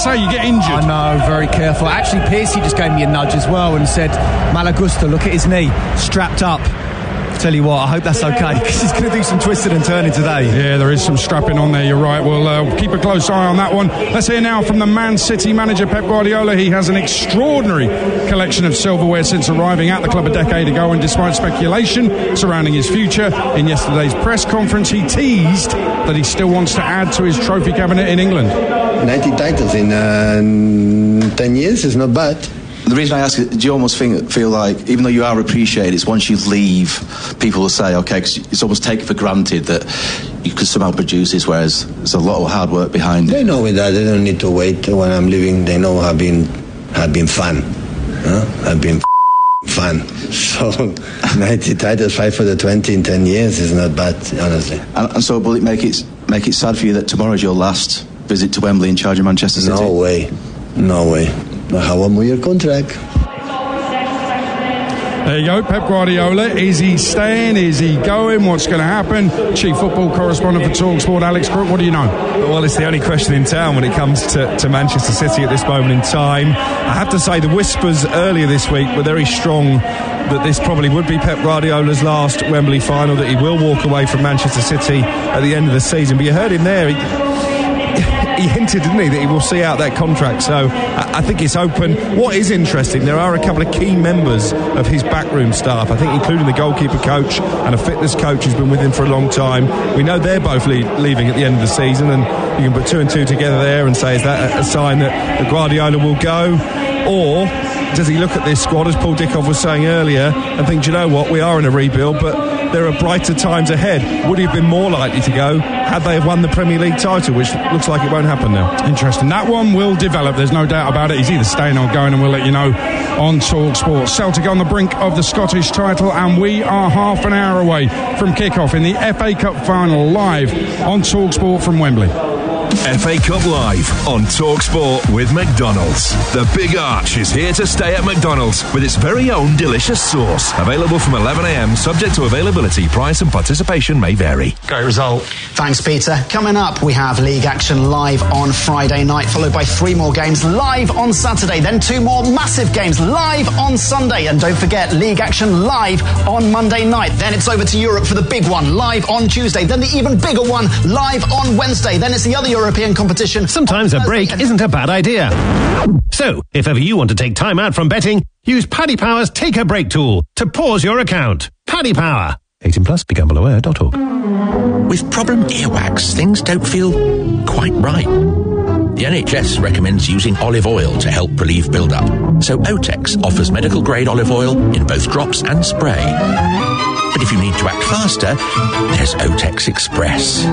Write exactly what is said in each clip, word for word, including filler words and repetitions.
say, you get injured. I know, very careful. Actually, Piercy just gave me a nudge as well and said, Malagusta, look at his knee, strapped up. Tell you what, I hope that's okay, because he's going to do some twisting and turning today. Yeah, there is some strapping on there, you're right. We'll uh, keep a close eye on that one. Let's hear now from the Man City manager, Pep Guardiola. He has an extraordinary collection of silverware since arriving at the club a decade ago, and despite speculation surrounding his future, in yesterday's press conference, he teased that he still wants to add to his trophy cabinet in England. ninety titles in uh, ten years is not bad. The reason I ask is, do you almost think, feel like, even though you are appreciated, it's once you leave, people will say, OK, because it's almost taken for granted that you could somehow produce this, whereas there's a lot of hard work behind it. They know that. They don't need to wait when I'm leaving. They know I've been, I've been fun. Huh? I've been fun. So ninety titles, five for the twenty in ten years is not bad, honestly. And, and so will it make it make it sad for you that tomorrow's your last visit to Wembley in charge of Manchester City? No way. No way. I have one more year contract. There you go, Pep Guardiola. Is he staying? Is he going? What's going to happen? Chief football correspondent for TalkSport, Alex Crook, what do you know? Well, it's the only question in town when it comes to, to Manchester City at this moment in time. I have to say the whispers earlier this week were very strong that this probably would be Pep Guardiola's last Wembley final, that he will walk away from Manchester City at the end of the season. But you heard him there. He, He hinted, didn't he, that he will see out that contract, so I, I think it's open. What is interesting, there are a couple of key members of his backroom staff, I think including the goalkeeper coach and a fitness coach who's been with him for a long time. We know they're both le- leaving at the end of the season, and you can put two and two together there and say, is that a, a sign that, that Guardiola will go? Or does he look at this squad, as Paul Dickov was saying earlier, and think, do you know what, we are in a rebuild, but there are brighter times ahead? Would he have been more likely to go had they have won the Premier League title, which looks like it won't happen now? Interesting. That one will develop, there's no doubt about it. He's either staying or going, and we'll let you know on TalkSport. Celtic on the brink of the Scottish title, and we are half an hour away from kick-off in the F A Cup final, live on TalkSport from Wembley. F A Cup Live on TalkSport with McDonald's. The Big Arch is here to stay at McDonald's with its very own delicious sauce. Available from eleven a.m, subject to availability. Price and participation may vary. Great result. Thanks, Peter. Coming up, we have league action live on Friday night, followed by three more games live on Saturday, then two more massive games live on Sunday. And don't forget, league action live on Monday night. Then it's over to Europe for the big one, live on Tuesday. Then the even bigger one, live on Wednesday. Then it's the other European competition. Sometimes a break isn't a bad idea. So, if ever you want to take time out from betting, use Paddy Power's Take a Break tool to pause your account. Paddy Power. eighteen plus, be gamble aware dot org. With problem earwax, things don't feel quite right. The N H S recommends using olive oil to help relieve build-up. So Otex offers medical-grade olive oil in both drops and spray. But if you need to act faster, there's Otex Express.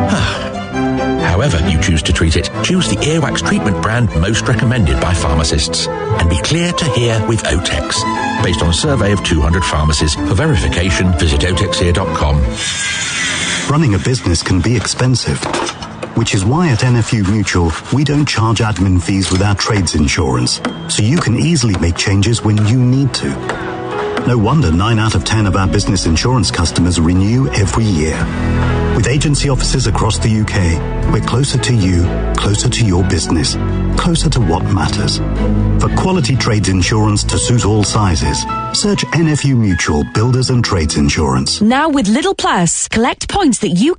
However you choose to treat it, choose the earwax treatment brand most recommended by pharmacists. And be clear to hear with Otex. Based on a survey of two hundred pharmacies. For verification, visit otex ear dot com. Running a business can be expensive, which is why at N F U Mutual, we don't charge admin fees with our trades insurance, so you can easily make changes when you need to. No wonder nine out of ten of our business insurance customers renew every year. With agency offices across the U K, we're closer to you, closer to your business, closer to what matters. For quality trades insurance to suit all sizes, search N F U Mutual Builders and Trades Insurance. Now with Lidl Plus, collect points that you